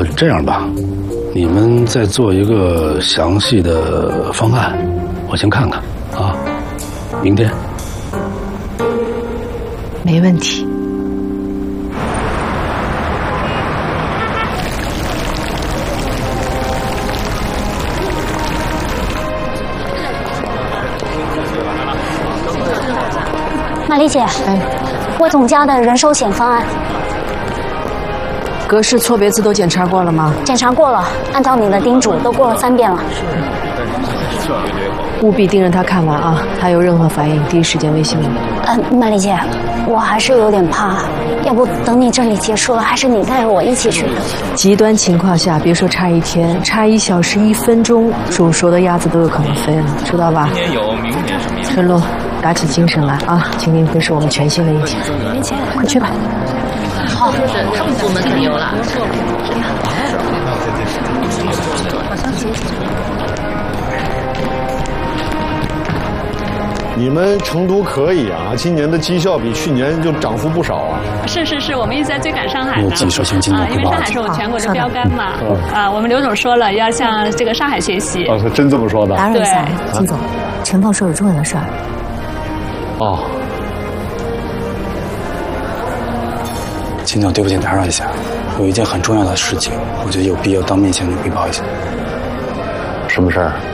这样吧，你们再做一个详细的方案，我先看看啊。明天。 没问题。 玛丽姐，我总家的人寿险方案， 格式错别字都检查过了吗？ 检查过了，按照你的叮嘱都过了3遍了。 务必盯着他看完啊！他有任何反应，第一时间微信我。 玛丽姐，我还是有点怕，要不等你这里结束了，还是你带着我一起去？ 极端情况下，别说差1天，差1小时1分钟，煮熟的鸭子都有可能飞了，知道吧？ 今年有，明年什么样？ 春露，打起精神来啊！今天会是我们全新的一天。快去吧。 好， 他们部门可牛了。 你们成都可以啊，今年的绩效比去年就涨幅不少啊。 是，我们一直在追赶上海呢。 有技术性进展因为上海是我们全国的标杆嘛。我们刘总说了，要向这个上海学习。 他真这么说的？ 打扰一下，金总，陈凤说有重要的事儿。 哦。 金总，对不起，打扰一下，有一件很重要的事情，我觉得有必要当面向你汇报一下。 什么事儿？